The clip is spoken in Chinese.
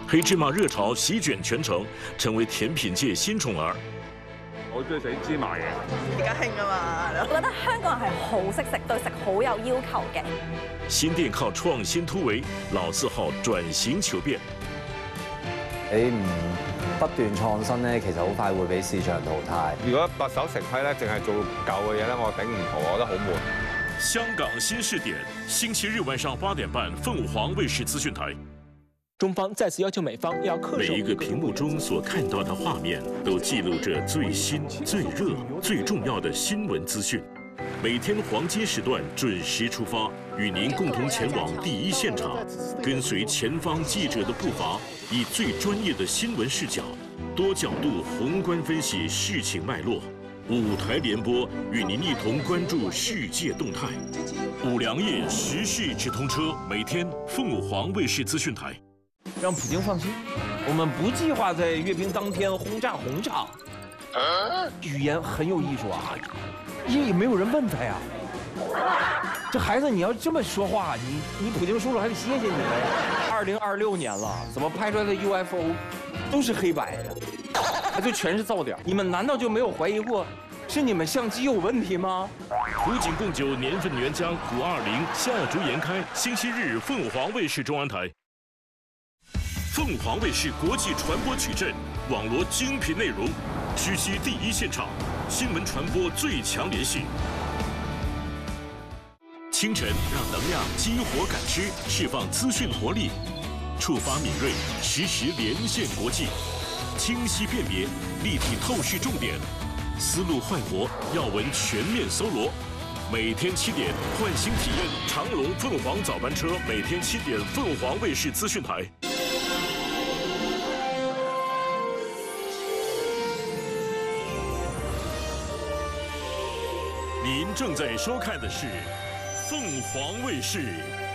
黑芝麻熱炒席捲全城，成為甜品界新寵兒。 我中意食芝麻嘢。 而家興啊嘛， 我覺得香港人係好識食，對食好有要求嘅。 新店靠創新突圍，老字號轉型求變。 你唔不斷創新咧，其實好快會俾市場淘汰。 如果白手成規咧，淨係做舊嘅嘢咧，我頂唔住，我覺得好悶。 香港新視點，星期日晚上8點半，鳳凰衛視資訊台。 中方再次要求美方要恪守。 每一個屏幕中所看到的畫面，都記錄着最新、最熱、最重要的新聞資訊。每天黃金時段準時出發，與您共同前往第一現場，跟隨前方記者的步伐，以最專業的新聞視角，多角度宏觀分析事情脈絡。舞台聯播，與您一同關注世界動態。五糧液時事直通車，每天鳳凰衛視資訊台。 讓普京放心，我們不計劃在閱兵當天轟炸紅場。語言很有藝術啊，因為也沒有人問他呀。這孩子，你要這麼說話，你普京叔叔還得謝謝你嘞。2026年了，怎麼拍出來的 UFO 都是黑白的，就全是噪點？你們難道就沒有懷疑過，是你們相機有問題嗎？ 古井貢酒年份原漿520夏竹延開，星期日鳳凰衛視中央台。鳳凰衛視國際傳播矩陣，網羅精品內容，直擊第一現場，新聞傳播最強聯繫。清晨讓能量激活感知，釋放資訊活力，觸發敏銳，實時連線國際，清晰辨別，立體透視重點，思路煥活，要聞全面搜羅。每天7點喚醒體驗長榮鳳凰早班車，每天7點鳳凰衛視資訊台。您正在收看的是凤凰衛視